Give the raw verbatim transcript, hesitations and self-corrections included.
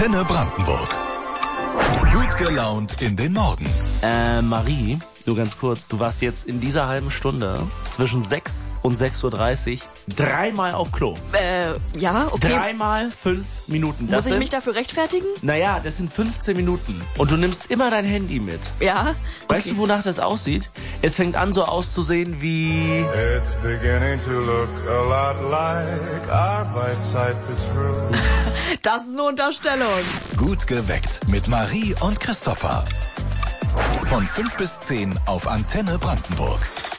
Antenne Brandenburg. Gut gelaunt in den Morgen. Äh, Marie, nur ganz kurz, du warst jetzt in dieser halben Stunde zwischen sechs und sechs Uhr dreißig dreimal auf Klo. Äh, ja, okay. Dreimal fünf Minuten. Das Muss ich sind, mich dafür rechtfertigen? Naja, das sind fünfzehn Minuten. Und du nimmst immer dein Handy mit. Ja. Weißt Okay. du, wonach das aussieht? Es fängt an so auszusehen wie... It's beginning to look a lot like our bite-side patrol. Das ist eine Unterstellung. Gut geweckt mit Marie und Christopher. Von fünf bis zehn auf Antenne Brandenburg.